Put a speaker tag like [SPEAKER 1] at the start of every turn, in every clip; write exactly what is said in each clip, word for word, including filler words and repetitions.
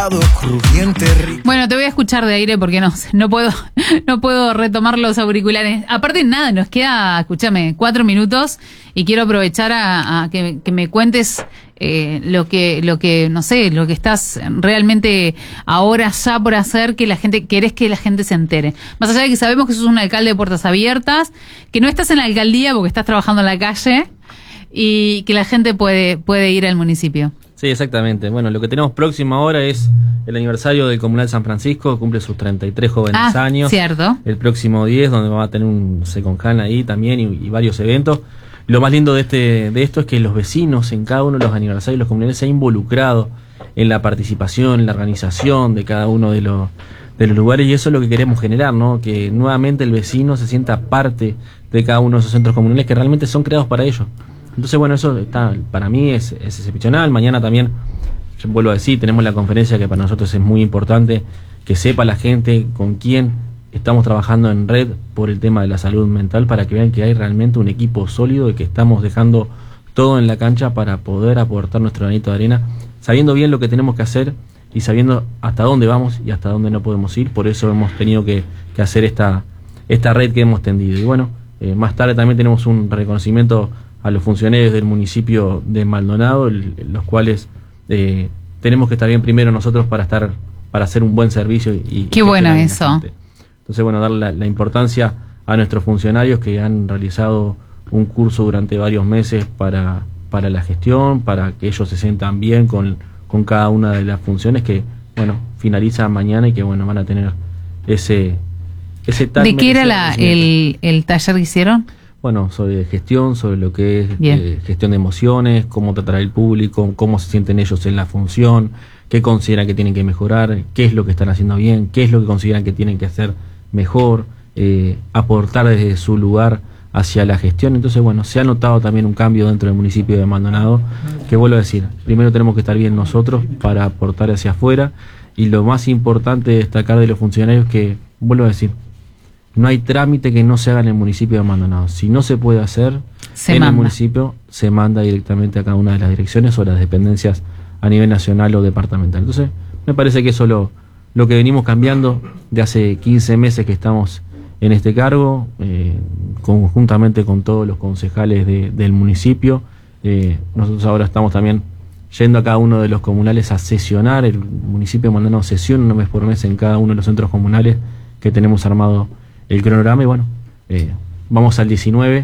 [SPEAKER 1] Bueno, te voy a escuchar de aire porque no, no puedo, no puedo retomar los auriculares. Aparte, nada, nos queda, escúchame, cuatro minutos y quiero aprovechar a, a que, que me cuentes eh, lo que, lo que, no sé, lo que estás realmente ahora ya por hacer, que la gente, querés que la gente se entere. Más allá de que sabemos que sos un alcalde de puertas abiertas, que no estás en la alcaldía porque estás trabajando en la calle y que la gente puede, puede ir al municipio.
[SPEAKER 2] Sí, exactamente. Bueno, lo que tenemos próximo ahora es el aniversario del Comunal San Francisco, cumple sus treinta y tres jóvenes
[SPEAKER 1] ah,
[SPEAKER 2] años.
[SPEAKER 1] Cierto.
[SPEAKER 2] El próximo diez, donde va a tener un Seconjan ahí también y, y varios eventos. Lo más lindo de este de esto es que los vecinos en cada uno de los aniversarios, los comunales, se han involucrado en la participación, en la organización de cada uno de los, de los lugares, y eso es lo que queremos generar, ¿no? Que nuevamente el vecino se sienta parte de cada uno de esos centros comunales que realmente son creados para ellos. Entonces, bueno, eso está, para mí es, es excepcional. Mañana también, yo vuelvo a decir, tenemos la conferencia que para nosotros es muy importante, que sepa la gente con quién estamos trabajando en red por el tema de la salud mental, para que vean que hay realmente un equipo sólido y que estamos dejando todo en la cancha para poder aportar nuestro granito de arena, sabiendo bien lo que tenemos que hacer y sabiendo hasta dónde vamos y hasta dónde no podemos ir. Por eso hemos tenido que, que hacer esta, esta red que hemos tendido. Y bueno, eh, más tarde también tenemos un reconocimiento a los funcionarios del municipio de Maldonado, el, los cuales eh, tenemos que estar bien primero nosotros para estar para hacer un buen servicio. Y
[SPEAKER 1] qué bueno eso.
[SPEAKER 2] Entonces, bueno, darle la, la importancia a nuestros funcionarios que han realizado un curso durante varios meses para, para la gestión, para que ellos se sientan bien con, con cada una de las funciones que, bueno, finaliza mañana y que, bueno, van a tener ese... ese tan
[SPEAKER 1] ¿De qué era la, el, el taller que hicieron?
[SPEAKER 2] Bueno, sobre gestión, sobre lo que es eh, gestión de emociones, cómo tratar al público, cómo se sienten ellos en la función, qué consideran que tienen que mejorar, qué es lo que están haciendo bien, qué es lo que consideran que tienen que hacer mejor, eh, aportar desde su lugar hacia la gestión. Entonces, bueno, se ha notado también un cambio dentro del municipio de Maldonado, que vuelvo a decir, primero tenemos que estar bien nosotros para aportar hacia afuera, y lo más importante de destacar de los funcionarios que, vuelvo a decir, no hay trámite que no se haga en el municipio de Maldonado. Si no se puede hacer se en manda. el municipio, se manda directamente a cada una de las direcciones o las dependencias a nivel nacional o departamental. Entonces, me parece que eso es lo, lo que venimos cambiando de hace quince meses que estamos en este cargo, eh, conjuntamente con todos los concejales de, del municipio. Eh, nosotros ahora estamos también yendo a cada uno de los comunales a sesionar. El municipio de Maldonado sesiona un mes por mes en cada uno de los centros comunales que tenemos armado el cronograma, y bueno, eh, vamos al diecinueve,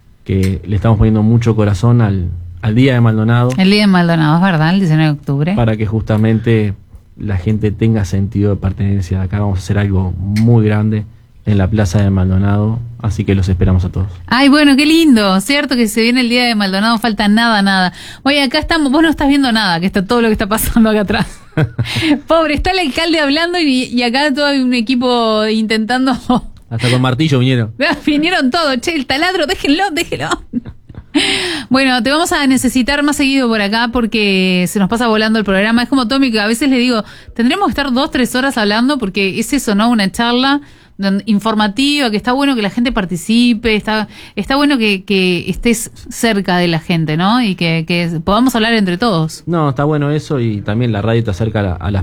[SPEAKER 2] que le estamos poniendo mucho corazón al, al Día de Maldonado.
[SPEAKER 1] El Día de Maldonado, es verdad, el diecinueve de octubre.
[SPEAKER 2] Para que justamente la gente tenga sentido de pertenencia de acá. Vamos a hacer algo muy grande en la Plaza de Maldonado, así que los esperamos a todos.
[SPEAKER 1] Ay, bueno, qué lindo, cierto que se viene el Día de Maldonado, falta nada, nada. Oye, acá estamos, vos no estás viendo nada, que está todo lo que está pasando acá atrás. Pobre, está el alcalde hablando y, y acá todo hay un equipo intentando...
[SPEAKER 2] Hasta con martillo vinieron.
[SPEAKER 1] Vinieron todos, che, el taladro, déjenlo, déjenlo. Bueno, te vamos a necesitar más seguido por acá porque se nos pasa volando el programa. Es como Tommy, que a veces le digo, tendremos que estar dos, tres horas hablando porque es eso, ¿no? Una charla informativa, que está bueno que la gente participe, está está bueno que, que estés cerca de la gente, ¿no? Y que, que podamos hablar entre todos.
[SPEAKER 2] No, está bueno eso, y también la radio te acerca a, la, a las